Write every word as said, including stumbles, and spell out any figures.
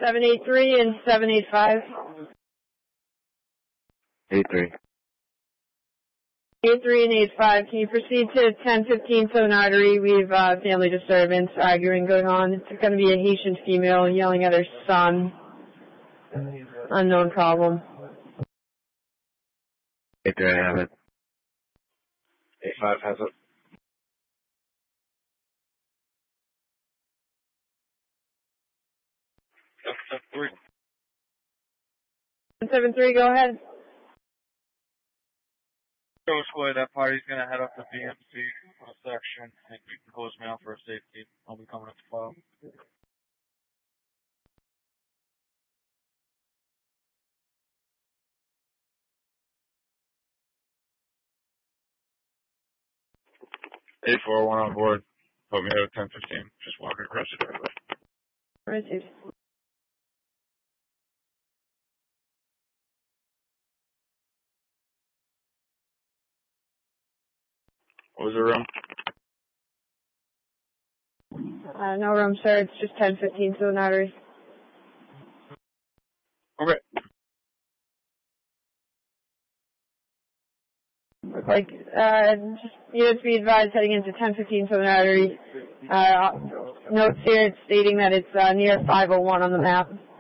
seven eight three and seven eight five. eight three. eight three and eight five. Can you proceed to ten fifteen Southern Artery? We have uh, family disturbance, arguing going on. It's going to be a Haitian female yelling at her son. Unknown problem. eight three, I have it. eight five has it. seven three, go ahead. Coach Floyd, that party's going to head up to B M C section and you can close me out for safety. I'll be coming up to file. eight four one on board. Put me out at ten fifteen. Just walking across the driveway. Received. What was the room? Uh, no room, sir. It's just ten fifteen Southern Artery. Okay. Like, uh, just units be advised heading into ten fifteen Southern Artery. Uh, notes here, it's stating that it's uh, near five oh one on the map.